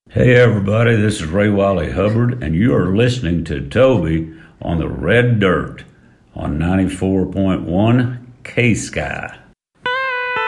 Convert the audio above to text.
Hey everybody, this is Ray Wiley Hubbard, and you are listening to Toby on the Red Dirt on 94.1 K-Sky.